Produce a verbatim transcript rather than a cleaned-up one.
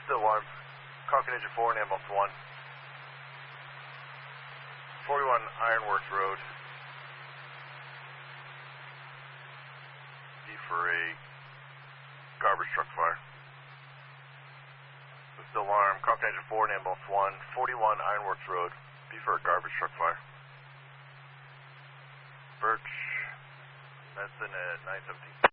still alarm. Cockpit engine four and ambulance one. forty-one Ironworks Road. B for a garbage truck fire. Still alarm. Cockpit engine four and ambulance one. forty-one Ironworks Road. B for a garbage truck fire. Birch. Medicine at nine seventeen.